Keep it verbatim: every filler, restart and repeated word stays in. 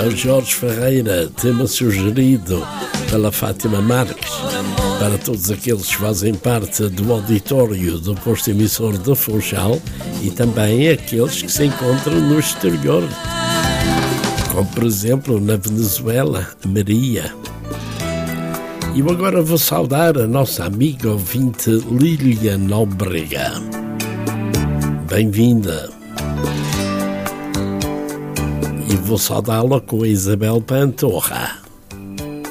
ao Jorge Ferreira, tema sugerido pela Fátima Marques, para todos aqueles que fazem parte do auditório do posto emissor de Funchal e também aqueles que se encontram no exterior, como por exemplo na Venezuela, Maria. E eu agora vou saudar a nossa amiga ouvinte Lília Nóbrega. Bem-vinda. E vou saudá-la com a Isabel Pantorra.